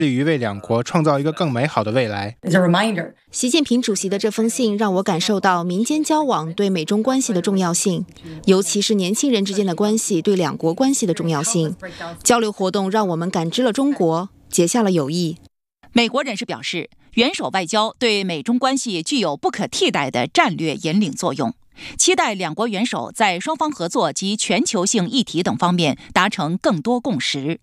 利于为两国创造一个更美好的未来。 习近平主席的这封信让我感受到民间交往对美中关系的重要性，尤其是年轻人之间的关系对两国关系的重要性。交流活动让我们感知了中国，结下了友谊。 美国人士表示，元首外交对美中关系具有不可替代的战略引领作用，期待两国元首在双方合作及全球性议题等方面达成更多共识。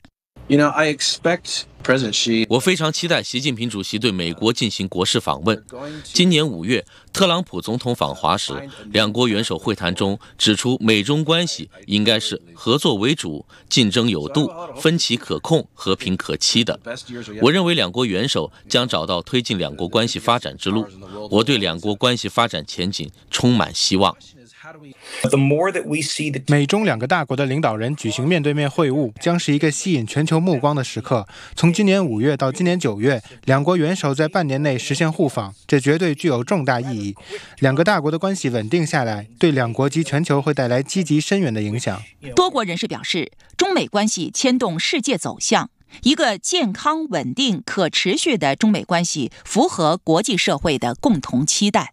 我非常期待习近平主席对美国进行国事访问。今年5月，特朗普总统访华时，两国元首会谈中指出，美中关系应该是合作为主、竞争有度、分歧可控、和平可期的。我认为两国元首将找到推进两国关系发展之路。我对两国关系发展前景充满希望。 美中两个大国的领导人举行面对面会晤，将是一个吸引全球目光的时刻。从今年5月到今年9月，两国元首在半年内实现互访，这绝对具有重大意义。两个大国的关系稳定下来，对两国及全球会带来积极深远的影响。 多国人士表示，中美关系牵动世界走向。一个健康、稳定、可持续的中美关系符合国际社会的共同期待。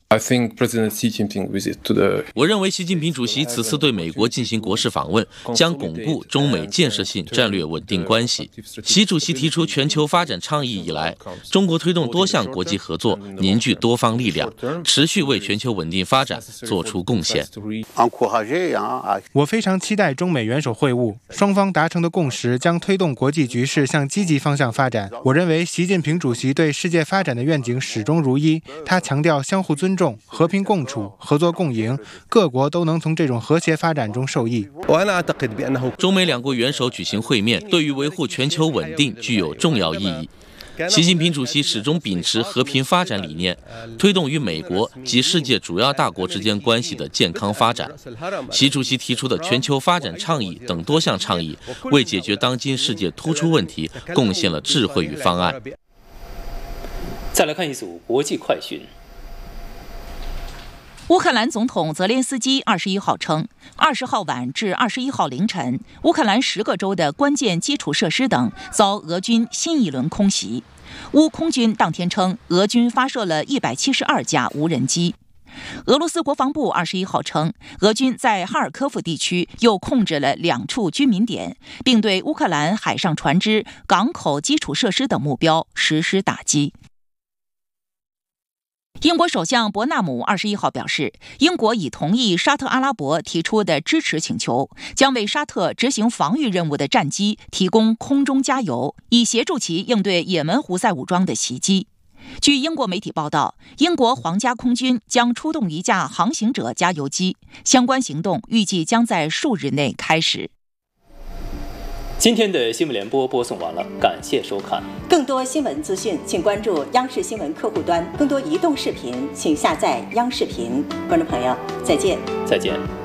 我认为习近平主席此次对美国进行国事访问，将巩固中美建设性战略稳定关系。习主席提出全球发展倡议以来，中国推动多项国际合作，凝聚多方力量，持续为全球稳定发展做出贡献。 我非常期待中美元首会晤，双方达成的共识将推动国际局势向积极方向发展。我认为习近平主席对世界发展的愿景始终如一，他强调相互尊重、和平共处、合作共赢，各国都能从这种和谐发展中受益。 中美两国元首举行会面，对于维护全球稳定具有重要意义。习近平主席始终秉持和平发展理念，推动与美国及世界主要大国之间关系的健康发展。习主席提出的全球发展倡议等多项倡议，为解决当今世界突出问题贡献了智慧与方案。 再来看一组国际快讯。 乌克兰总统泽连斯基21号称，20号晚至21号凌晨，乌克兰10个州的关键基础设施等遭俄军新一轮空袭。乌空军当天称，俄军发射了172架无人机。俄罗斯国防部21号称，俄军在哈尔科夫地区又控制了2处居民点，并对乌克兰海上船只、港口基础设施等目标实施打击。英国首相伯纳姆21号表示，英国已同意沙特阿拉伯提出的支持请求，将为沙特执行防御任务的战机提供空中加油，以协助其应对也门胡塞武装的袭击。据英国媒体报道，英国皇家空军将出动1架航行者加油机，相关行动预计将在数日内开始。 今天的新闻联播播送完了，感谢收看。 更多新闻资讯，请关注央视新闻客户端。更多移动视频，请下载央视频。观众朋友，再见。 再见。